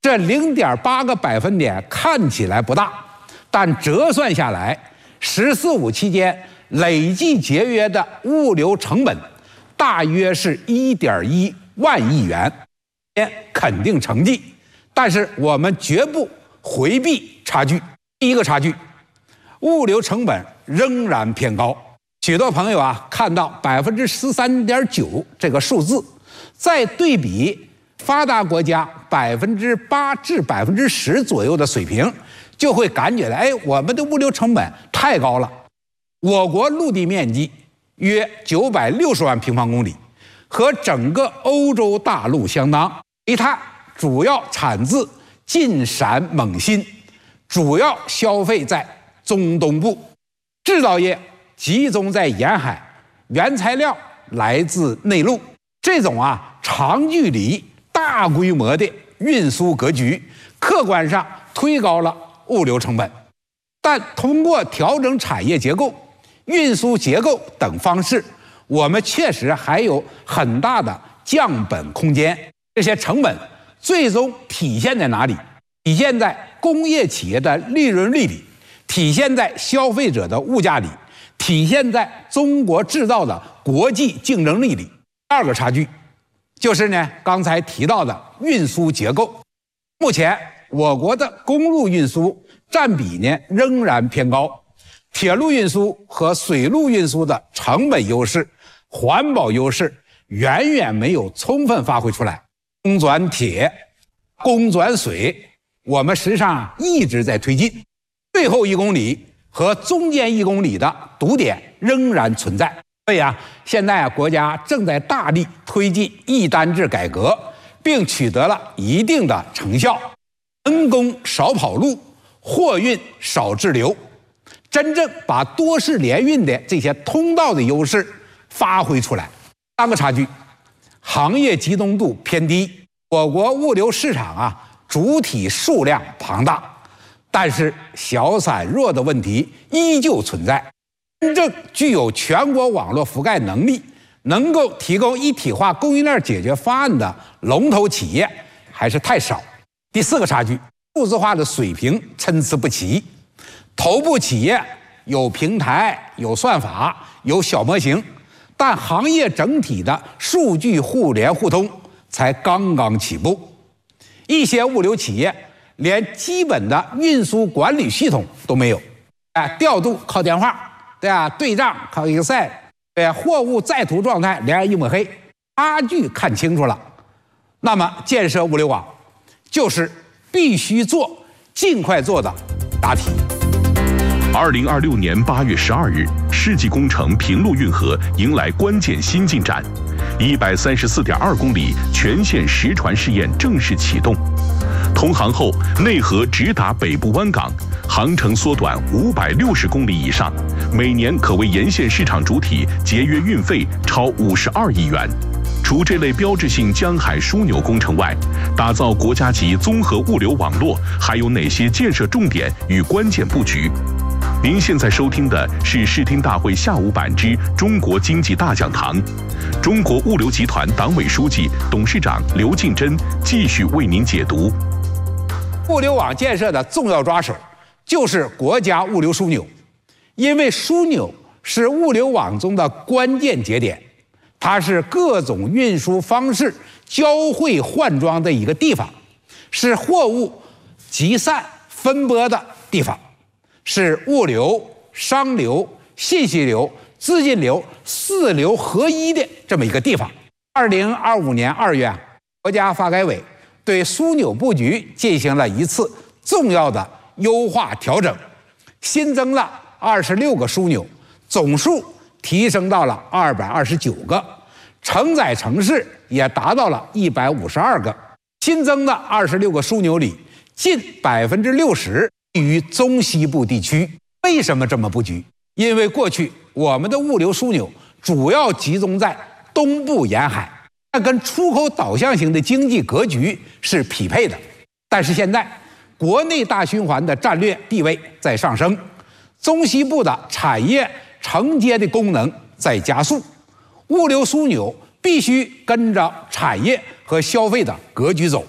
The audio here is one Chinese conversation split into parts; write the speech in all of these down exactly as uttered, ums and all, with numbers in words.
这零点八个百分点看起来不大，但折算下来，“十四五”期间累计节约的物流成本大约是一点一万亿元，肯定成绩。但是我们绝不回避差距。第一个差距，物流成本仍然偏高。许多朋友啊看到百分之十三点九这个数字，再对比发达国家百分之八至百分之十左右的水平，就会感觉到，哎，我们的物流成本太高了。我国陆地面积约九百六十万平方公里，和整个欧洲大陆相当。煤炭主要产自晋陕蒙新，主要消费在中东部，制造业集中在沿海，原材料来自内陆。这种啊长距离、大规模的运输格局，客观上推高了物流成本。但通过调整产业结构、运输结构等方式，我们确实还有很大的降本空间。这些成本最终体现在哪里？体现在工业企业的利润率里，体现在消费者的物价里，体现在中国制造的国际竞争力里。第二个差距就是呢，刚才提到的运输结构。目前我国的公路运输占比呢仍然偏高，铁路运输和水路运输的成本优势、环保优势远远没有充分发挥出来。公转铁、公转水，我们实际上一直在推进，最后一公里和中间一公里的堵点仍然存在。所以啊，现在啊，国家正在大力推进一单制改革，并取得了一定的成效。人工少跑路，货运少滞留，真正把多式联运的这些通道的优势发挥出来。三个差距，行业集中度偏低。我国物流市场啊，主体数量庞大，但是小散弱的问题依旧存在。真正具有全国网络覆盖能力，能够提供一体化供应链解决方案的龙头企业还是太少。第四个差距，数字化的水平参差不齐。头部企业有平台、有算法、有小模型，但行业整体的数据互联互通才刚刚起步。一些物流企业连基本的运输管理系统都没有，哎，调度靠电话，对啊，对账靠 Excel， 对，货物在途状态连一抹黑，差距看清楚了。那么建设物流网就是必须做、尽快做的答题。 二零二六年八月十二日，世纪工程平陆运河迎来关键新进展，一百三十四点二公里全线实船试验正式启动。通航后，内河直达北部湾港，航程缩短五百六十公里以上，每年可为沿线市场主体节约运费超五十二亿元。除这类标志性江海枢纽工程外，打造国家级综合物流网络还有哪些建设重点与关键布局？您现在收听的是视听大会下午版之中国经济大讲堂，中国物流集团党委书记、董事长刘敬珍继续为您解读。 物流网建设的重要抓手就是国家物流枢纽，因为枢纽是物流网中的关键节点，它是各种运输方式交汇换装的一个地方，是货物集散分拨的地方，是物流、商流、信息流、资金流四流合一的这么一个地方。二零二五年二月，国家发改委对枢纽布局进行了一次重要的优化调整，新增了二十六个枢纽，总数提升到了二百二十九个，承载城市也达到了一百五十二个。新增的二十六个枢纽里，近百分之六十于中西部地区。为什么这么布局？因为过去我们的物流枢纽主要集中在东部沿海，那跟出口导向型的经济格局是匹配的。但是现在国内大循环的战略地位在上升，中西部的产业承接的功能在加速，物流枢纽必须跟着产业和消费的格局走。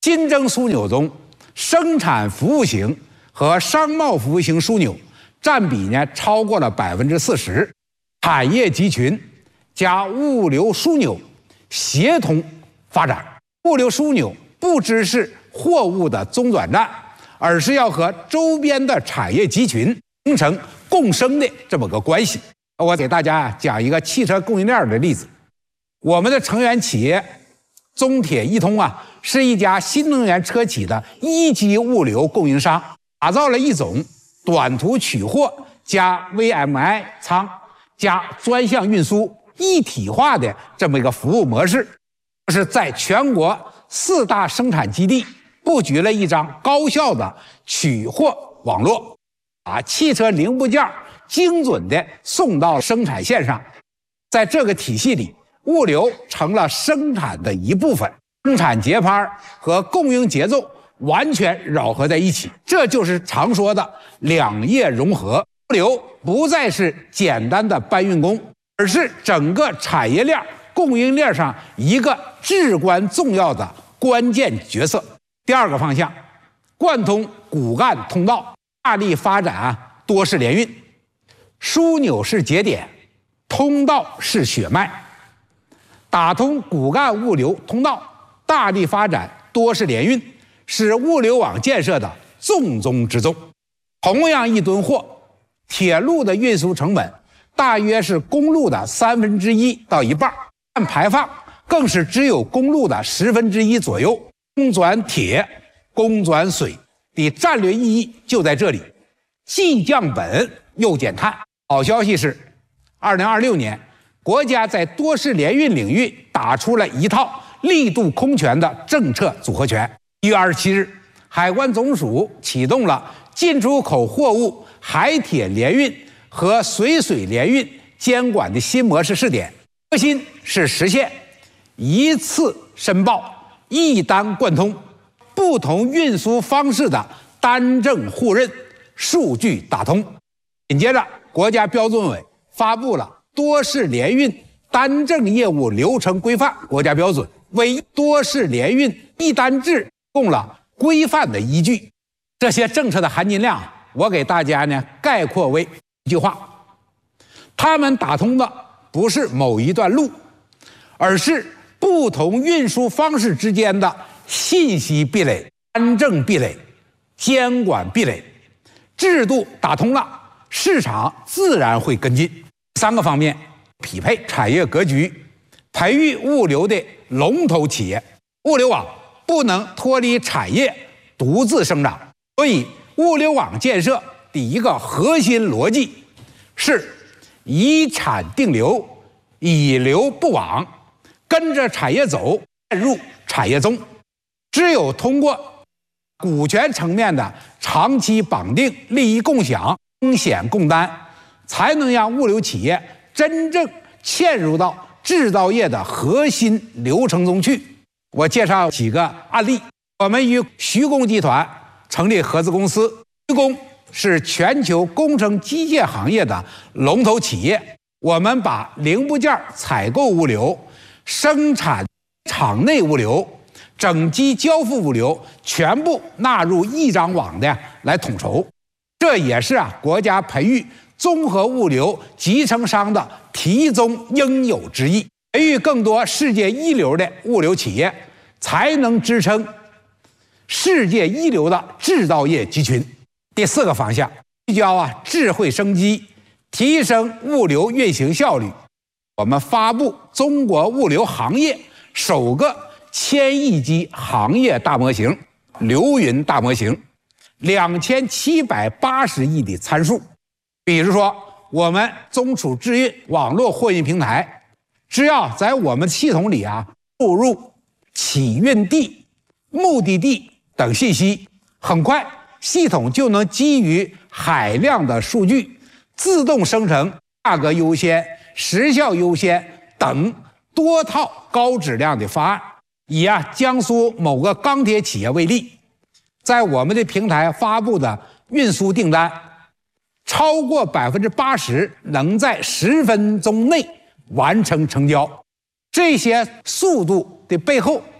新增枢纽中，生产服务型和商贸服务型枢纽占比呢超过了百分之四十，产业集群加物流枢纽协同发展。物流枢纽不只是货物的中转站，而是要和周边的产业集群形成共生的这么个关系。我给大家讲一个汽车供应链的例子。我们的成员企业中铁一通啊，是一家新能源车企的一级物流供应商，打造了一种短途取货加 V M I 仓加专项运输一体化的这么一个服务模式，是在全国四大生产基地布局了一张高效的取货网络，把汽车零部件精准的送到生产线上。在这个体系里，物流成了生产的一部分，生产节拍和供应节奏完全糅合在一起，这就是常说的两业融合。物流不再是简单的搬运工，而是整个产业链供应链上一个至关重要的关键角色。第二个方向，贯通骨干通道，大力发展啊多式联运，枢纽是节点，通道是血脉，打通骨干物流通道，大力发展多式联运，是物流网建设的重中之重。同样一吨货，铁路的运输成本大约是公路的三分之一到一半，碳排放更是只有公路的十分之一左右。公转铁，公转水的战略意义就在这里，既降本又减碳。好消息是，二零二六年国家在多式联运领域打出了一套力度空前的政策组合拳。一月二十七日，海关总署启动了进出口货物海铁联运和水水联运监管的新模式试点，核心是实现一次申报、一单贯通，不同运输方式的单证互认，数据打通。紧接着，国家标准委发布了多式联运单证业务流程规范国家标准，为多式联运一单制提供了规范的依据。这些政策的含金量，我给大家呢概括为一句话：他们打通的不是某一段路，而是不同运输方式之间的信息壁垒、单证壁垒、监管壁垒。制度打通了，市场自然会跟进。三个方面匹配产业格局，培育物流的龙头企业。物流网不能脱离产业独自生长，所以物流网建设的一个核心逻辑是以产定流，以流布网，跟着产业走，陷入产业中。只有通过股权层面的长期绑定、利益共享、风险共担，才能让物流企业真正嵌入到制造业的核心流程中去。我介绍几个案例。我们与徐工集团成立合资公司，徐工是全球工程机械行业的龙头企业。我们把零部件采购物流、生产厂内物流、整机交付物流全部纳入一张网的来统筹，这也是啊国家培育综合物流集成商的题中应有之义。培育更多世界一流的物流企业，才能支撑世界一流的制造业集群。第四个方向，聚焦啊智慧生机，提升物流运行效率。我们发布中国物流行业首个千亿级行业大模型——流云大模型，两千七百八十亿的参数。比如说，我们中储智运网络货运平台，只要在我们系统里啊输入起运地、目的地等信息，很快系统就能基于海量的数据，自动生成价格优先、时效优先等多套高质量的方案。以啊江苏某个钢铁企业为例，在我们的平台发布的运输订单，超过百分之八十能在十分钟内完成成交。这些速度的背后，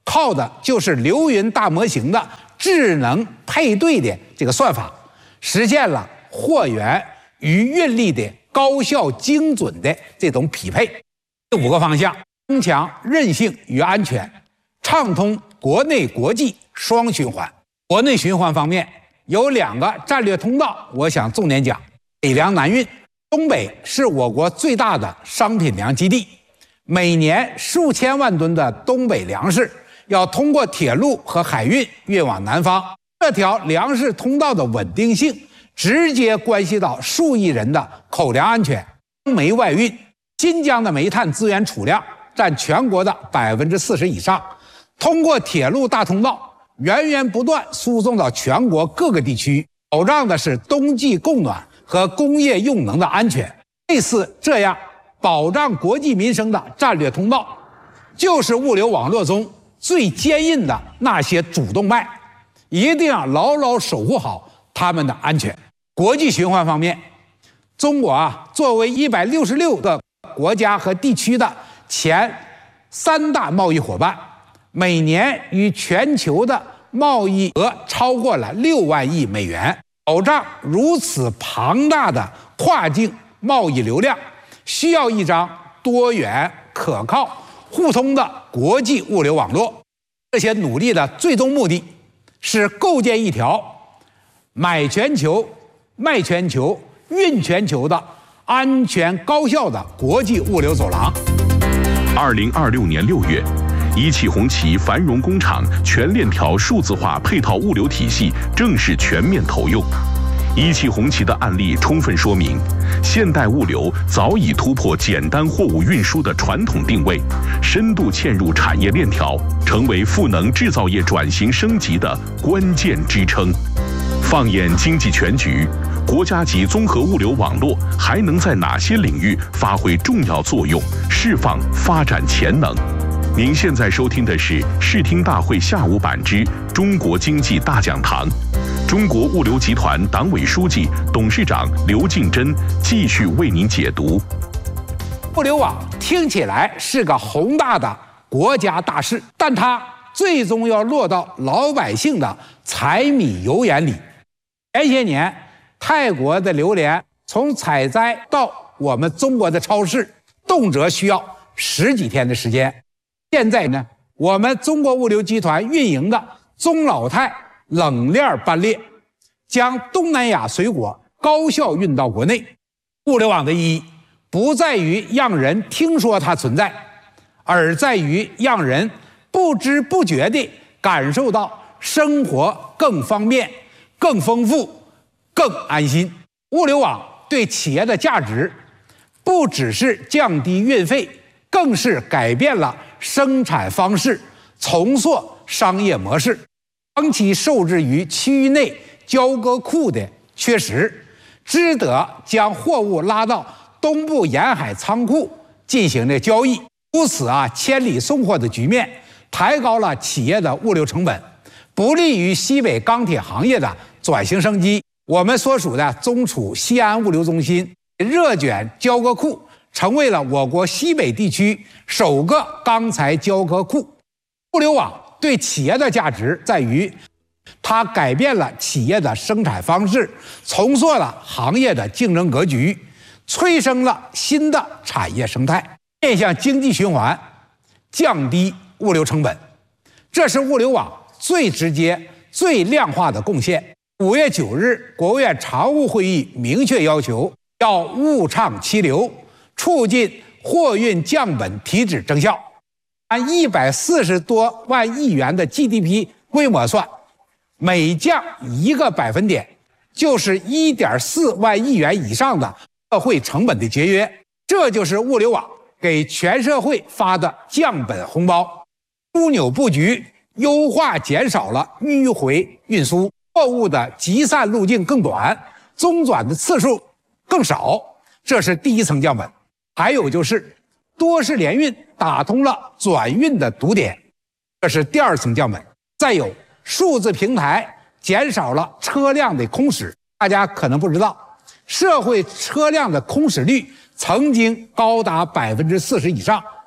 靠的就是流云大模型的智能配对的这个算法，实现了货源与运力的高效精准的这种匹配。这五个方向：增强韧性与安全，畅通国内国际双循环。国内循环方面有两个战略通道，我想重点讲：北粮南运。东北是我国最大的商品粮基地，每年数千万吨的东北粮食要通过铁路和海运运往南方，这条粮食通道的稳定性直接关系到数亿人的口粮安全。煤外运，新疆的煤炭资源储量占全国的百分之四十以上，通过铁路大通道源源不断输送到全国各个地区，保障的是冬季供暖和工业用能的安全。类似这样保障国计民生的战略通道，就是物流网络中最坚硬的那些主动脉，一定要牢牢守护好它们的安全。国际循环方面，中国啊作为一百六十六个国家和地区的前三大贸易伙伴，每年与全球的贸易额超过了六万亿美元。保障如此庞大的跨境贸易流量，需要一张多元、可靠、互通的国际物流网络。这些努力的最终目的是构建一条买全球、卖全球、运全球的安全高效的国际物流走廊。 二零二六年六月，一汽红旗繁荣工厂全链条数字化配套物流体系正式全面投用。一汽红旗的案例充分说明，现代物流早已突破简单货物运输的传统定位，深度嵌入产业链条，成为赋能制造业转型升级的关键支撑。放眼经济全局，国家级综合物流网络还能在哪些领域发挥重要作用，释放发展潜能？您现在收听的是视听大会下午版之中国经济大讲堂，中国物流集团党委书记、董事长刘敬珍继续为您解读。 物流网听起来是个宏大的国家大事，但它最终要落到老百姓的柴米油盐里。前些年，泰国的榴莲从采摘到我们中国的超市，动辄需要十几天的时间。现在呢，我们中国物流集团运营的中老泰冷链班列，将东南亚水果高效运到国内。物流网的意义不在于让人听说它存在，而在于让人不知不觉地感受到生活更方便、更丰富、更安心。物流网对企业的价值，不只是降低运费，更是改变了生产方式，重塑商业模式。长期受制于区域内交割库的缺失，只得将货物拉到东部沿海仓库进行了交易。如此啊，千里送货的局面抬高了企业的物流成本，不利于西北钢铁行业的转型升级。我们所属的中储西安物流中心热卷交割库成为了我国西北地区首个钢材交割库。物流网对企业的价值在于，它改变了企业的生产方式，重塑了行业的竞争格局，催生了新的产业生态，面向经济循环，降低物流成本。这是物流网最直接、最量化的贡献。五月九日，国务院常务会议明确要求，要物畅其流，促进货运降本提质增效。按一百四十多万亿元的 G D P 规模算，每降一个百分点，就是一点四万亿元以上的社会成本的节约。这就是物流网给全社会发的降本红包。枢纽布局优化减少了迂回运输，货物的集散路径更短，中转的次数更少，这是第一层降本。还有就是多式联运打通了转运的堵点，这是第二层降本。再有数字平台减少了车辆的空驶。大家可能不知道，社会车辆的空驶率曾经高达百分之四十以上，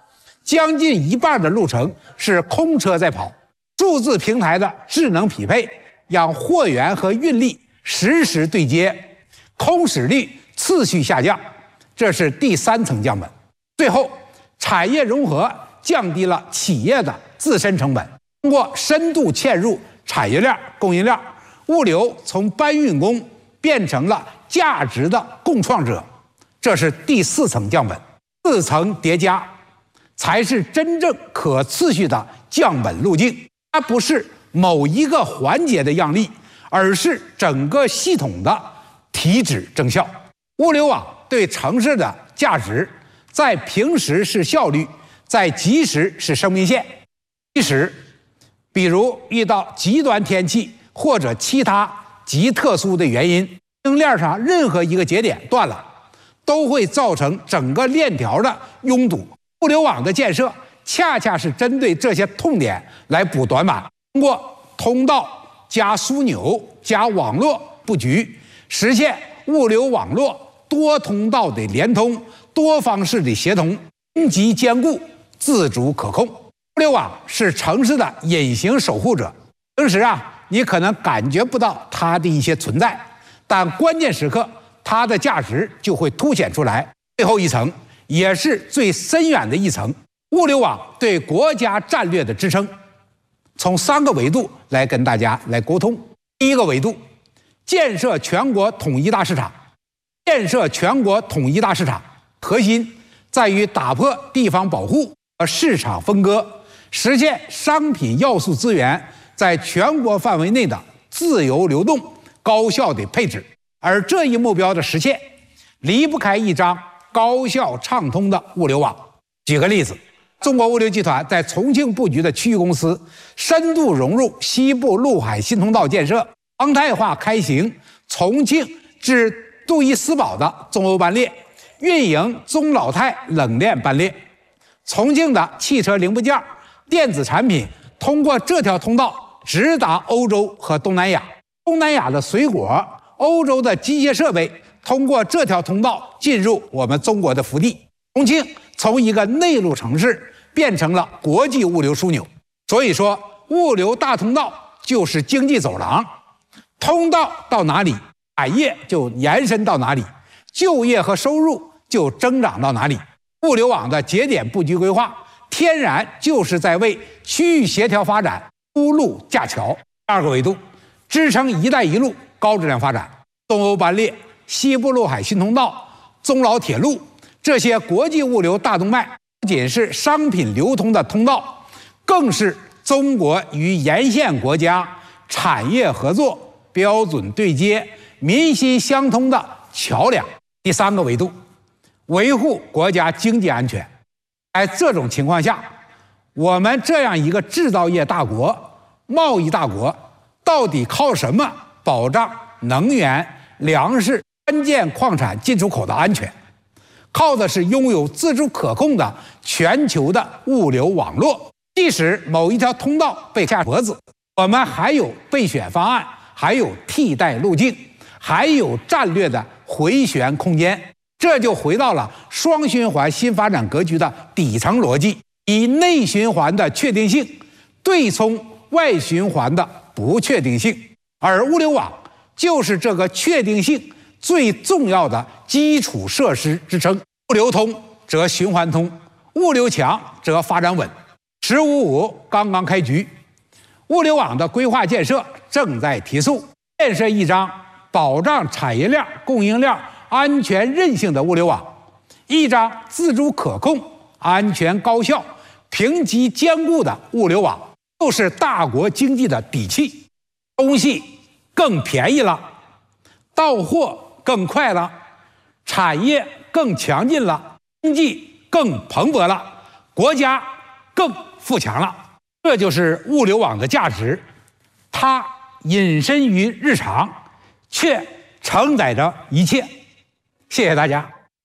将近一半的路程是空车在跑。数字平台的智能匹配，让货源和运力实时对接，空驶率次序下降，这是第三层降本。最后，产业融合降低了企业的自身成本，通过深度嵌入产业链、供应链，物流从搬运工变成了价值的共创者，这是第四层降本。四层叠加，才是真正可次序的降本路径。它不是某一个环节的让利，而是整个系统的提质增效。物流网对城市的价值，在平时是效率，在即时是生命线。即时，比如遇到极端天气或者其他极特殊的原因，供应链上任何一个节点断了，都会造成整个链条的拥堵。物流网的建设恰恰是针对这些痛点来补短板，通过通道加枢纽加网络布局，实现物流网络多通道的联通、多方式的协同，应急兼顾、自主可控。物流网是城市的隐形守护者，平时啊，你可能感觉不到它的一些存在，但关键时刻，它的价值就会凸显出来。最后一层也是最深远的一层。物流网对国家战略的支撑，从三个维度来跟大家来沟通。第一个维度，建设全国统一大市场。建设全国统一大市场核心在于打破地方保护和市场分割，实现商品要素资源在全国范围内的自由流动、高效的配置。而这一目标的实现，离不开一张高效畅通的物流网。举个例子，中国物流集团在重庆布局的区域公司，深度融入西部陆海新通道建设，常态化开行重庆至杜伊斯堡的中欧班列，运营中老泰冷链班列。重庆的汽车零部件、电子产品通过这条通道直达欧洲和东南亚，东南亚的水果、欧洲的机械设备通过这条通道进入我们中国的福地。重庆从一个内陆城市变成了国际物流枢纽。所以说，物流大通道就是经济走廊，通道到哪里，产业就延伸到哪里，就业和收入就增长到哪里。物流网的节点布局规划，天然就是在为区域协调发展铺路架桥。第二个维度，支撑“一带一路”高质量发展。东欧班列、西部陆海新通道、中老铁路这些国际物流大动脉，不仅是商品流通的通道，更是中国与沿线国家产业合作、标准对接、民心相通的桥梁。第三个维度，维护国家经济安全。在这种情况下，我们这样一个制造业大国、贸易大国，到底靠什么保障能源、粮食、关键矿产进出口的安全？靠的是拥有自主可控的全球的物流网络。即使某一条通道被卡脖子，我们还有备选方案，还有替代路径，还有战略的回旋空间。这就回到了双循环新发展格局的底层逻辑，以内循环的确定性对冲外循环的不确定性，而物流网就是这个确定性最重要的基础设施支撑。物流通则循环通，物流强则发展稳。十五五刚刚开局，物流网的规划建设正在提速，建设一张保障产业链、供应链安全韧性的物流网，一张自主可控、安全高效、评级坚固的物流网，就是大国经济的底气。东西更便宜了，到货更快了，产业更强劲了，经济更蓬勃了，国家更富强了。这就是物流网的价值，它隐身于日常，却承载着一切。谢谢大家。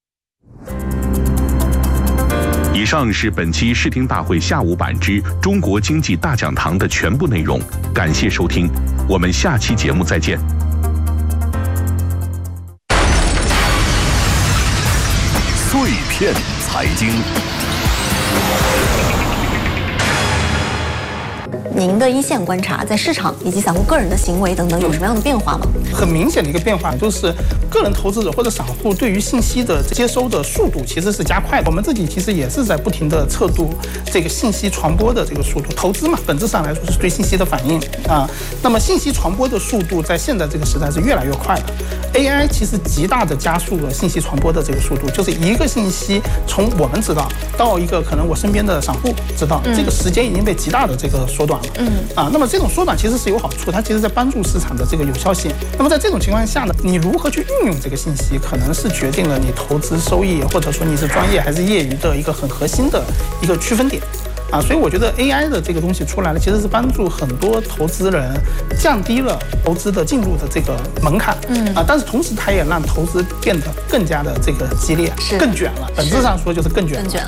以上是本期视听大会下午版之中国经济大讲堂的全部内容，感谢收听，我们下期节目再见。 碎片财经。 您的一线观察，在市场以及散户个人的行为等等有什么样的变化吗？ 很明显的一个变化就是，个人投资者或者散户对于信息的接收的速度其实是加快的。我们自己其实也是在不停的测度这个信息传播的这个速度。投资嘛，本质上来说是对信息的反应啊。那么信息传播的速度在现在这个时代是越来越快的。A I 其实极大的加速了信息传播的这个速度，就是一个信息从我们知道到一个可能我身边的散户知道，这个时间已经被极大的这个缩短了。嗯啊，那么这种缩短其实是有好处，它其实在帮助市场的这个有效性。那么在这种情况下呢，你如何去运用这个信息，可能是决定了你投资收益，或者说你是专业还是业余的一个很核心的一个区分点。啊，所以我觉得 A I 的这个东西出来了，其实是帮助很多投资人降低了投资的进入的这个门槛。嗯啊，但是同时它也让投资变得更加的这个激烈，更卷了。本质上说就是更卷了。更卷了。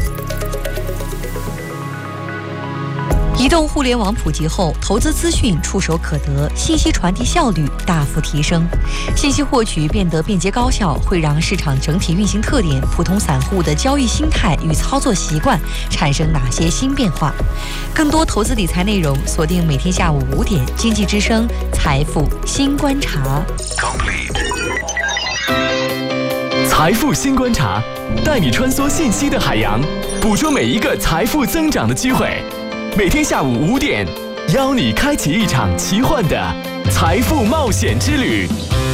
移动互联网普及后，投资资讯触手可得，信息传递效率大幅提升，信息获取变得便捷高效，会让市场整体运行特点、普通散户的交易心态与操作习惯产生哪些新变化？更多投资理财内容，锁定每天下午五点，经济之声财富新观察。 财富新观察，带你穿梭信息的海洋，捕捉每一个财富增长的机会。每天下午五点，邀你开启一场奇幻的财富冒险之旅。